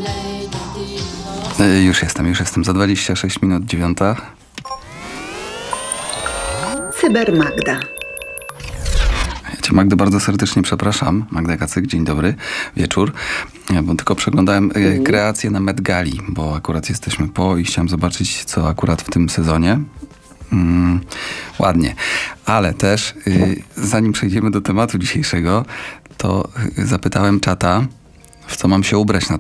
Już jestem. Za 26 minut 9. Cybermagda. Ja cię, Magdę, bardzo serdecznie przepraszam. Magda Kacyk, dzień dobry, wieczór. Bo tylko przeglądałem kreacje na Met Gali, bo akurat jesteśmy po i chciałem zobaczyć, co akurat w tym sezonie. Ładnie. Ale też, zanim przejdziemy do tematu dzisiejszego, to zapytałem czata, w co mam się ubrać na